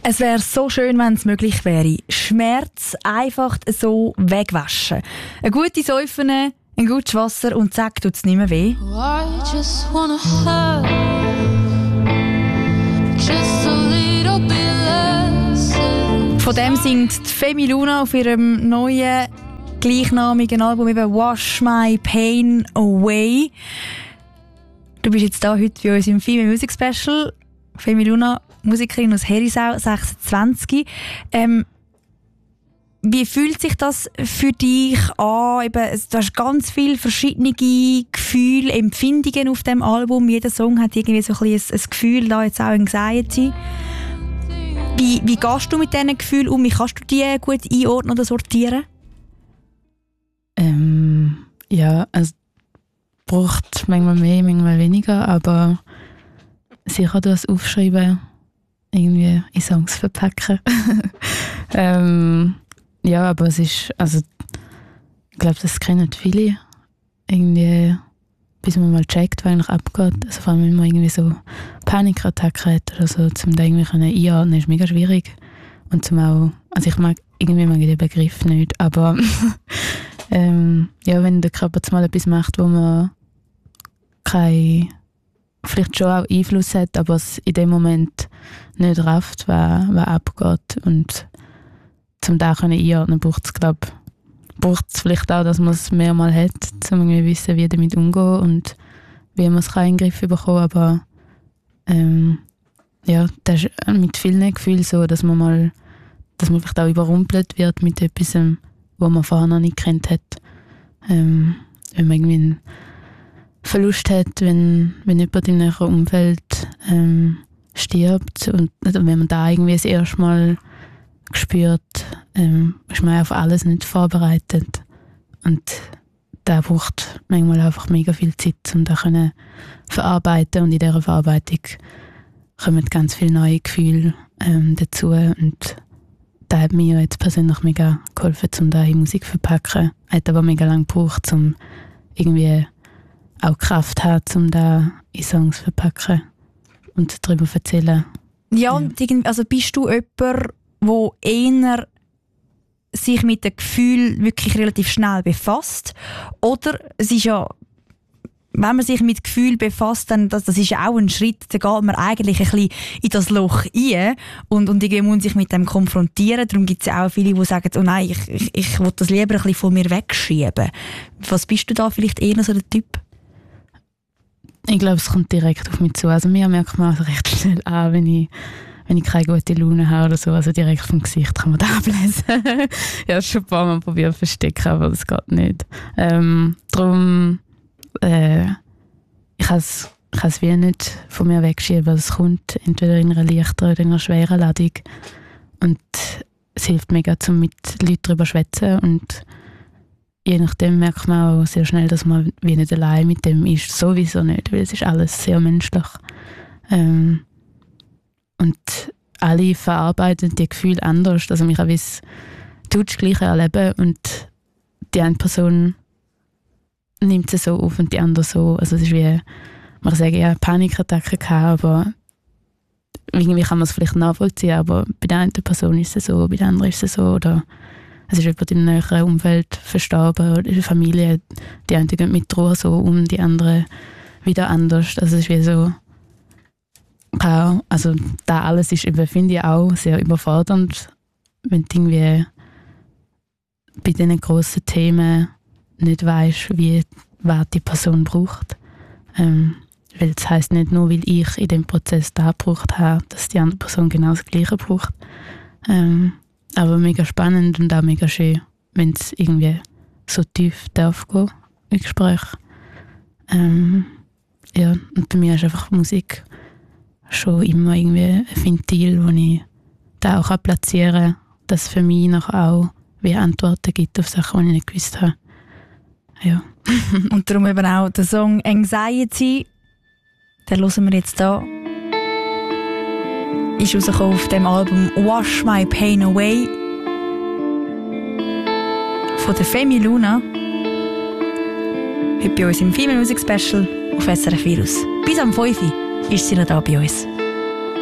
Es wäre so schön, wenn es möglich wäre. Schmerz einfach so wegwaschen. Eine gute Säufe, ein gutes Wasser und zack, tut es nicht mehr weh. Von dem singt die Femi Luna auf ihrem neuen gleichnamigen Album eben «Wash My Pain Away». Du bist jetzt da heute bei uns im Female Music Special. Femi Luna, Musikerin aus Herisau, 26. Wie fühlt sich das für dich an? Eben, du hast ganz viele verschiedene Gefühle, Empfindungen auf dem Album. Jeder Song hat irgendwie so ein bisschen ein Gefühl, da jetzt auch Anxiety. Wie gehst du mit diesen Gefühlen um? Wie kannst du die gut einordnen oder sortieren? Ja, es braucht manchmal mehr, manchmal weniger, aber sicher das Aufschreiben, irgendwie in Songs verpacken. Ja, aber es ist, also ich glaube, das kennen viele, irgendwie, bis man mal checkt, was eigentlich abgeht. Also vor allem, wenn man irgendwie so Panikattacken hat oder so, zum da irgendwie einordnen, ist mega schwierig. Und zum auch, also ich mag den Begriff nicht, aber ja, wenn der Körper mal etwas macht, wo man vielleicht schon auch Einfluss hat, aber es in dem Moment nicht rafft, was abgeht. Und zum da einordnen braucht es vielleicht auch, dass man es mehrmals hat, um irgendwie wissen, wie damit umgehen und wie man es in den Griff bekommen. Aber ja, das ist mit vielen Gefühlen so, dass man vielleicht auch überrumpelt wird mit etwas, was man vorher noch nicht kennt hat. Wenn man irgendwie einen Verlust hat, wenn jemand in einem Umfeld stirbt und wenn man da irgendwie das erste Mal spürt, ist man auf alles nicht vorbereitet. Und da braucht manchmal einfach mega viel Zeit, um das zu verarbeiten. Und in dieser Verarbeitung kommen ganz viele neue Gefühle dazu. Und das hat mir jetzt persönlich mega geholfen, um das in Musik zu verpacken. Hat aber mega lange gebraucht, um irgendwie auch Kraft zu haben, um das in Songs zu verpacken und darüber zu erzählen. Ja, und also bist du jemand, der eher sich mit dem Gefühl wirklich relativ schnell befasst? Oder es ist ja, wenn man sich mit Gefühl befasst, dann das ist ja auch ein Schritt, da geht man eigentlich ein bisschen in das Loch rein und irgendwie muss sich mit dem konfrontieren. Darum gibt es ja auch viele, die sagen, oh nein, ich will das lieber ein bisschen von mir wegschieben. Was bist du da vielleicht eher so der Typ? Ich glaube, es kommt direkt auf mich zu. Also mir merkt man recht schnell an, wenn ich keine gute Laune habe oder so, also direkt vom Gesicht kann man das ablesen. Ich habe es schon ein paar Mal probiert zu verstecken, aber das geht nicht. Darum, ich kann es wie nicht von mir wegschieben. Es kommt entweder in einer leichteren oder in einer schweren Ladung. Und es hilft mega, um mit Leuten darüber zu schwätzen. Und je nachdem merkt man auch sehr schnell, dass man wie nicht allein mit dem ist. Sowieso nicht, weil es ist alles sehr menschlich. Und alle verarbeiten die Gefühle anders. Also mich habe du das Gleiche erleben und die eine Person nimmt es so auf und die andere so. Also es ist wie, man kann sagen, ja, Panikattacken gehabt, aber irgendwie kann man es vielleicht nachvollziehen, aber bei der einen Person ist es so, bei der anderen ist es so. Oder es ist jemand im näheren Umfeld verstorben oder in der Familie. Die einen gehen mit Trauer so um, die anderen wieder anders. Also es ist wie so, also da alles ist, finde ich, auch sehr überfordernd, wenn du irgendwie bei diesen grossen Themen nicht weisst, was die Person braucht. Weil das heisst nicht nur, weil ich in dem Prozess da gebraucht habe, dass die andere Person genau das Gleiche braucht. Aber mega spannend und auch mega schön, wenn es irgendwie so tief darf gehen im Gespräch. Ja, und bei mir ist einfach Musik schon immer irgendwie ein Ventil, wo ich da auch platzieren kann, dass es für mich nachher auch wie Antworten gibt auf Sachen, die ich nicht gewusst habe. Ja. Und darum eben auch der Song «Anxiety», den hören wir jetzt hier. Ist rausgekommen auf dem Album «Wash My Pain Away» von der Femi Luna. Heute bei uns im Female Music Special auf SRF Virus. Bis am 5 Uhr ist sie noch da bei uns.